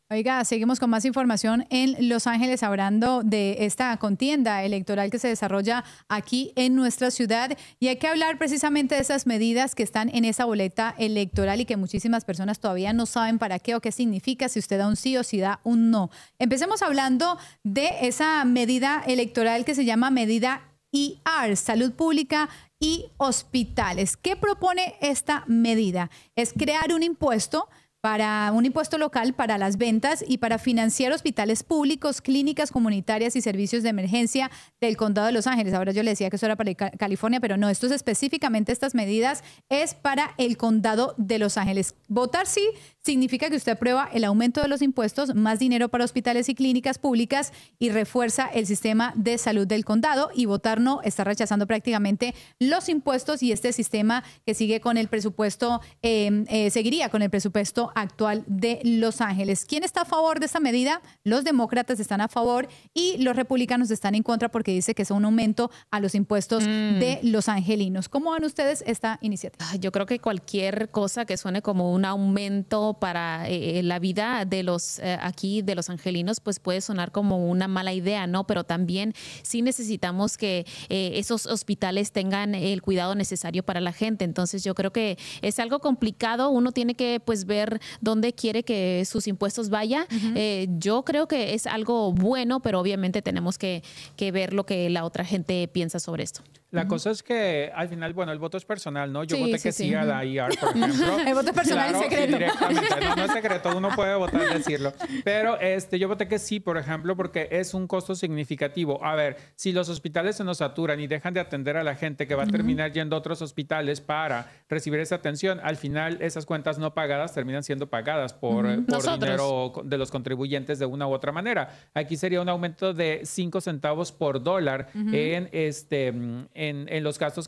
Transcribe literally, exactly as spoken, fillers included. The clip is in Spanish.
Oiga, seguimos con más información en Los Ángeles, hablando de esta contienda electoral que se desarrolla aquí en nuestra ciudad. Y hay que hablar precisamente de esas medidas que están en esa boleta electoral y que muchísimas personas todavía no saben para qué o qué significa, si usted da un sí o si da un no. Empecemos hablando de esa medida electoral que se llama medida E R, Salud Pública y Hospitales. ¿Qué propone esta medida? Es crear un impuesto para un impuesto local para las ventas y para financiar hospitales públicos, clínicas comunitarias y servicios de emergencia del condado de Los Ángeles. Ahora yo le decía que eso era para California, pero no, esto es específicamente, estas medidas es para el condado de Los Ángeles. Votar sí significa que usted aprueba el aumento de los impuestos, más dinero para hospitales y clínicas públicas y refuerza el sistema de salud del condado, y votar no está rechazando prácticamente los impuestos y este sistema que sigue con el presupuesto, eh, eh, seguiría con el presupuesto actual de Los Ángeles. ¿Quién está a favor de esta medida? Los demócratas están a favor y los republicanos están en contra porque dice que es un aumento a los impuestos mm. de los angelinos. ¿Cómo van ustedes esta iniciativa? Yo creo que cualquier cosa que suene como un aumento para eh, la vida de los eh, aquí de los angelinos, pues puede sonar como una mala idea, ¿no? Pero también sí necesitamos que eh, esos hospitales tengan el cuidado necesario para la gente. Entonces yo creo que es algo complicado. Uno tiene que pues ver dónde quiere que sus impuestos vayan. Uh-huh. eh, yo creo que es algo bueno, pero obviamente tenemos que, que ver lo que la otra gente piensa sobre esto. La uh-huh. cosa es que al final, bueno, el voto es personal, ¿no? Yo sí, voté sí, que sí, sí a la E R, por ejemplo. El voto es personal, claro, y secreto. Y directamente. No, no es secreto, uno puede votar y decirlo. Pero este, yo voté que sí, por ejemplo, porque es un costo significativo. A ver, si los hospitales se nos saturan y dejan de atender a la gente que va a uh-huh. terminar yendo a otros hospitales para recibir esa atención, al final esas cuentas no pagadas terminan siendo pagadas por, uh-huh. por dinero de los contribuyentes de una u otra manera. Aquí sería un aumento de cinco centavos por dólar uh-huh. en, este, en, en los gastos